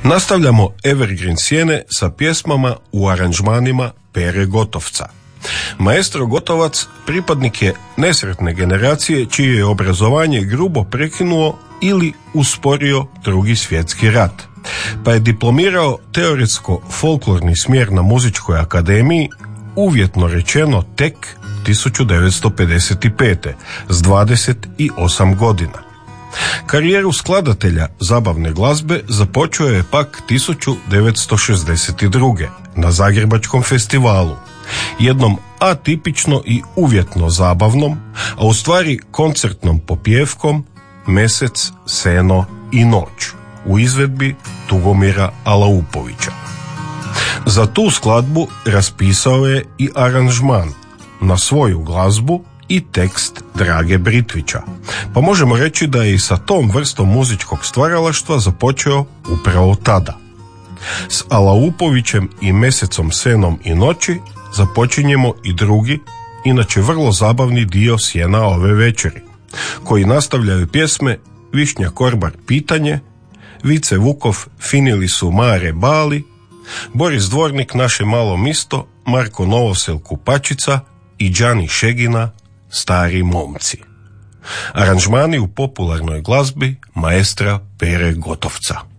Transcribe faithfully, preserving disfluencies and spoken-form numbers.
Nastavljamo Evergreen sjene sa pjesmama u aranžmanima Pere Gotovca. Maestro Gotovac pripadnik je nesretne generacije čije je obrazovanje grubo prekinuo ili usporio Drugi svjetski rat, pa je diplomirao teoretsko-folklorni smjer na Muzičkoj akademiji, uvjetno rečeno tek tisuću devetsto pedeset pete s dvadeset osam godina. Karijeru skladatelja zabavne glazbe započeo je pak tisuću devetsto šezdeset druge na Zagrebačkom festivalu, jednom atipično i uvjetno zabavnom, a u stvari koncertnom popjevkom Mesec, seno i noć u izvedbi Tugomira Alaupovića. Za tu skladbu raspisao je i aranžman na svoju glazbu i tekst Drage Britvića, pa možemo reći da je i sa tom vrstom muzičkog stvaralaštva započeo upravo tada. S Alaupovićem i Mesecom, senom i noći započinjemo i drugi, inače vrlo zabavni dio sjena ove večeri, koji nastavljaju pjesme Višnja Korbar Pitanje, Vice Vukov Finili su mare bali, Boris Dvornik Naše malo misto, Marko Novosel Kupačica i Đani Šegina Stari momci. Aranžmani u popularnoj glazbi maestra Pere Gotovca.